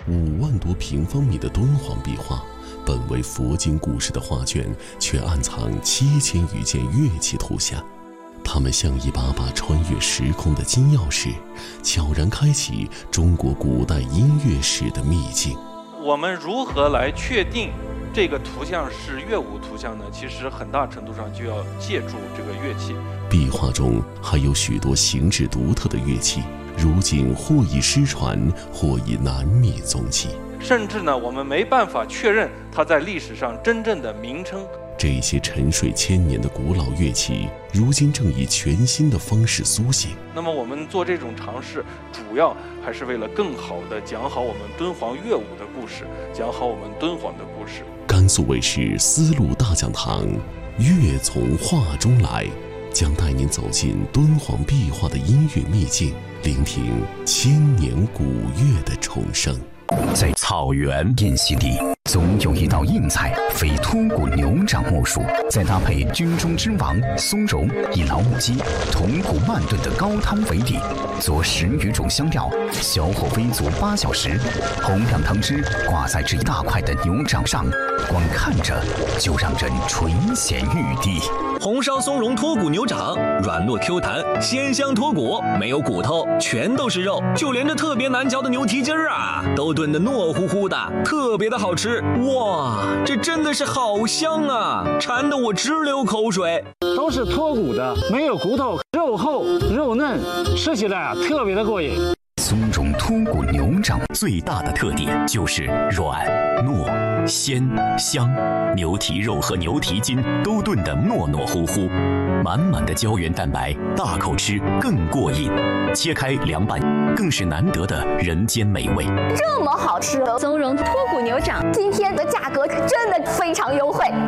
5万多平方米的敦煌壁画，本为佛经故事的画卷，却暗藏7000余件乐器图像。它们像一把把穿越时空的金钥匙，悄然开启中国古代音乐史的秘境。 我们如何来确定这个图像是乐舞图像呢？其实很大程度上就要借助这个乐器。 壁画中还有许多形制独特的乐器，如今或已失传，或已难觅踪迹。 甚至呢，我们没办法确认它在历史上真正的名称。 这些沉睡千年的古老乐器，如今正以全新的方式苏醒。 那么我们做这种尝试，主要还是为了更好地讲好我们敦煌乐舞的故事，讲好我们敦煌的故事。 甘肃卫视丝路大讲堂，乐从画中来，将带您走进敦煌壁画的音乐秘境，聆听千年古乐的重生。 在草原宴席里，总有一道硬菜，非脱骨牛掌莫属。再搭配军中之王松茸以老母鸡铜骨慢炖的高汤为底，佐10余种香料，小火煨足8小时，红亮汤汁挂在这一大块的牛掌上，光看着就让人垂涎欲滴。 红烧松茸脱骨牛掌，软糯 Q 弹，鲜香脱骨，没有骨头，全都是肉，就连这特别难嚼的牛蹄筋啊，都炖得糯乎乎的，特别的好吃。哇，这真的是好香啊，馋得我直流口水。 都是脱骨的，没有骨头，肉厚肉嫩，吃起来特别的过瘾。 松茸脱骨牛掌最大的特点就是软、糯、鲜、香，牛蹄肉和牛蹄筋都炖得糯糯乎乎，满满的胶原蛋白，大口吃更过瘾。切开凉拌，更是难得的人间美味。 这么好吃的松茸脱骨牛掌，今天的价格真的非常优惠。